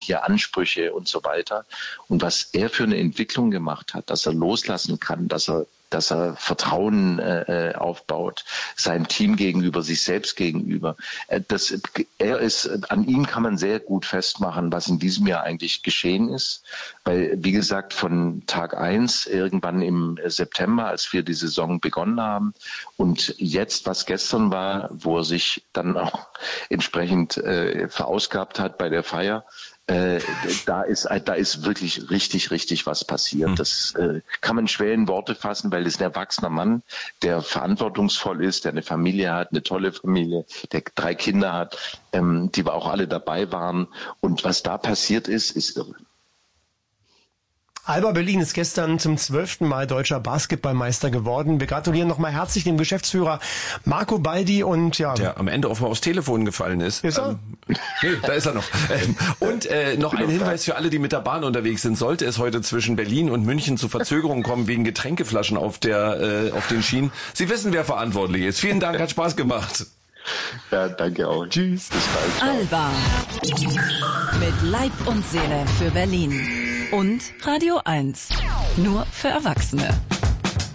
hier Ansprüche und so weiter. Und was er für eine Entwicklung gemacht hat, dass er loslassen kann, dass er Vertrauen aufbaut, seinem Team gegenüber, sich selbst gegenüber. An ihm kann man sehr gut festmachen, was in diesem Jahr eigentlich geschehen ist. Weil, wie gesagt, von Tag 1, irgendwann im September, als wir die Saison begonnen haben, und jetzt, was gestern war, wo er sich dann auch entsprechend verausgabt hat bei der Feier, da ist wirklich richtig was passiert. Das kann man schwer in Worte fassen, weil es ein erwachsener Mann, der verantwortungsvoll ist, der eine Familie hat, eine tolle Familie, der 3 Kinder hat, die auch alle dabei waren. Und was da passiert ist irre. Alba Berlin ist gestern zum 12. Mal deutscher Basketballmeister geworden. Wir gratulieren nochmal herzlich dem Geschäftsführer Marco Baldi und ja. Der am Ende offenbar aufs Telefon gefallen ist. Ist er? Nee, da ist er noch. Und noch ein Hinweis für alle, die mit der Bahn unterwegs sind. Sollte es heute zwischen Berlin und München zu Verzögerungen kommen wegen Getränkeflaschen auf den Schienen. Sie wissen, wer verantwortlich ist. Vielen Dank, hat Spaß gemacht. Ja, danke auch. Tschüss. Bis bald. Alba. Mit Leib und Seele für Berlin. Und Radio 1. Nur für Erwachsene.